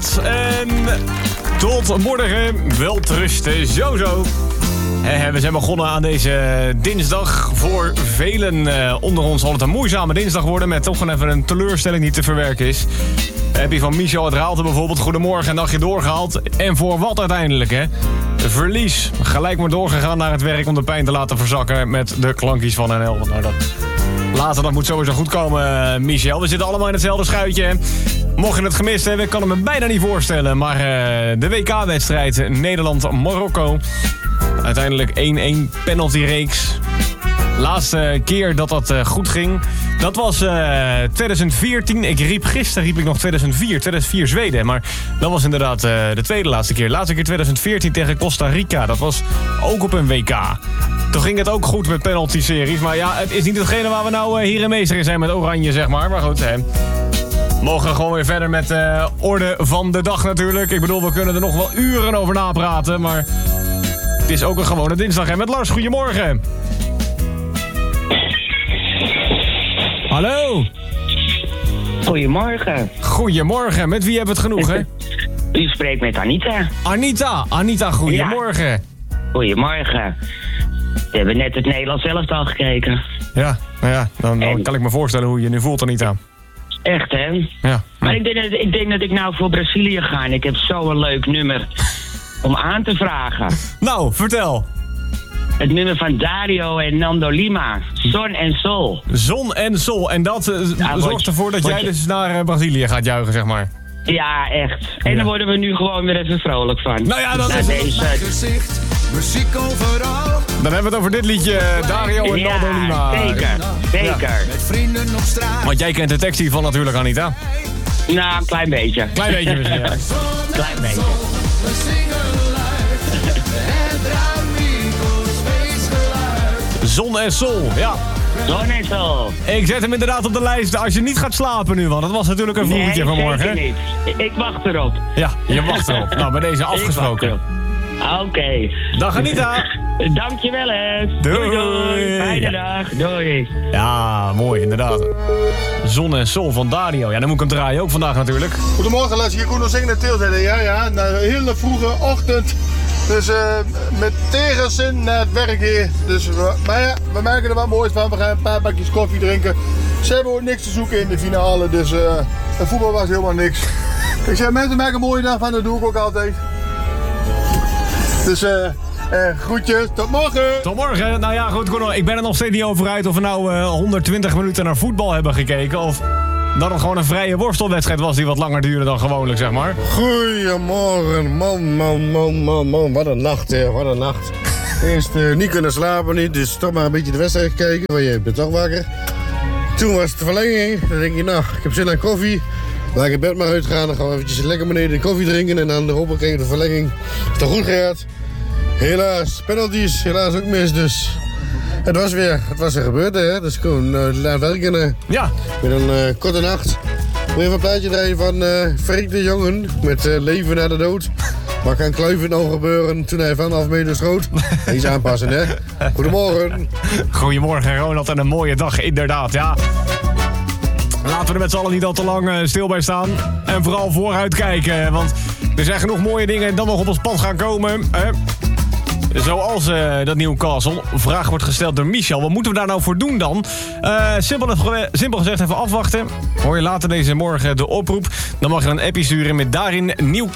Goedenavond en tot morgen. Welterusten, zo. We zijn begonnen aan deze dinsdag. Voor velen onder ons zal het een moeizame dinsdag worden... met toch gewoon even een teleurstelling die te verwerken is. Heb je van Michel uit Raalte bijvoorbeeld goedemorgen een dagje doorgehaald. En voor wat uiteindelijk, hè? Verlies. Gelijk maar doorgegaan naar het werk om de pijn te laten verzakken... met de klankjes van NL. Nou, dat moet sowieso goed komen, Michel. We zitten allemaal in hetzelfde schuitje. Mocht je het gemist hebben, ik kan het me bijna niet voorstellen. Maar de WK-wedstrijd Nederland-Marokko. Uiteindelijk 1-1 penaltyreeks. Laatste keer dat dat goed ging, dat was 2014. Ik riep nog 2004 Zweden. Maar dat was inderdaad de tweede laatste keer. Laatste keer 2014 tegen Costa Rica. Dat was ook op een WK. Toen ging het ook goed met penalty-series. Maar ja, het is niet hetgene waar we nou hier en meester in zijn met Oranje, zeg maar. Maar goed, mogen gewoon weer verder met orde van de dag natuurlijk. Ik bedoel, we kunnen er nog wel uren over napraten. Maar het is ook een gewone dinsdag. En met Lars, goedemorgen. Hallo. Goedemorgen. Goedemorgen. Met wie hebben we het genoegen? U spreekt met Anita. Anita, goedemorgen. Ja. Goedemorgen. We hebben net het Nederlands elftal gekeken. Ja, nou ja, dan kan ik me voorstellen hoe je nu voelt, Anita. Echt, hè? Ja. Maar ik denk dat ik nou voor Brazilië ga. En ik heb zo'n leuk nummer om aan te vragen. Nou, vertel. Het nummer van Dario en Nando Lima. Zon en Sol. Zon en Sol. En dat zorgt ervoor dat jij dus naar Brazilië gaat juichen, zeg maar. Ja, echt. En daar worden we nu gewoon weer even vrolijk van. Nou ja, dan is deze... gezicht, muziek overal. Dan hebben we het over dit liedje, Dario en Nando Lima. Zeker. Met vrienden op straat. Want jij kent de tekst hiervan natuurlijk, Anita. Nou, een klein beetje. Klein beetje misschien, ja. Klein beetje. We zingen luid. Het Amigos feestgeluid. Zon en Sol, ja. Zon en Sol. Ik zet hem inderdaad op de lijst als je niet gaat slapen nu, want dat was natuurlijk een vroegetje vanmorgen. Nee, niet. Ik wacht erop. Ja, je wacht erop. Nou, bij deze afgesproken. Oké. Dag Anita. Dankjewel, hè. Doei. Fijne dag. Doei. Ja, mooi, inderdaad. Zon en Sol van Dario. Ja, dan moet ik hem draaien ook vandaag natuurlijk. Goedemorgen, Lars. Hier Koen Zingen naar Tilzijde. Ja, na een hele vroege ochtend. Dus met tegenzin naar het werk hier. Dus, maar ja, we merken er wat moois van. We gaan een paar bakjes koffie drinken. Ze hebben ook niks te zoeken in de finale. Dus het voetbal was helemaal niks. Ik zeg, mensen maken een mooie dag van. Dat doe ik ook altijd. Dus groetjes, tot morgen! Tot morgen. Nou ja, goed, Conor, ik ben er nog steeds niet over uit of we nou 120 minuten naar voetbal hebben gekeken. Of dat het gewoon een vrije worstelwedstrijd was die wat langer duurde dan gewoonlijk, zeg maar. Goedemorgen, man. Wat een nacht, hè, wat een nacht. Eerst niet kunnen slapen, dus toch maar een beetje de wedstrijd gekeken, want je bent toch wakker. Toen was het de verlenging, dan denk je, nou, ik heb zin aan koffie. Laat ik het bed maar uitgaan, dan gaan we eventjes lekker beneden de koffie drinken en dan hoppakee de verlenging. Is toch goed geraad? Helaas, penalties, helaas ook mis, dus het was er gebeurd, hè. Dus gewoon laat werken. Ja. Met een korte nacht. Wil je even een plaatje draaien van Freek de Jongen met Leven na de dood. Wat kan Kluivert nou gebeuren toen hij vanaf meter schoot? Eens aanpassen, hè. Goedemorgen. Goedemorgen, Ronald, en een mooie dag, inderdaad, ja. Laten we er met z'n allen niet al te lang stil bij staan. En vooral vooruit kijken, want er zijn genoeg mooie dingen dan nog op ons pad gaan komen. Zoals dat Newcastle. Vraag wordt gesteld door Michel. Wat moeten we daar nou voor doen dan? Simpel gezegd even afwachten. Hoor je later deze morgen de oproep. Dan mag je een appje sturen met daarin Newcastle.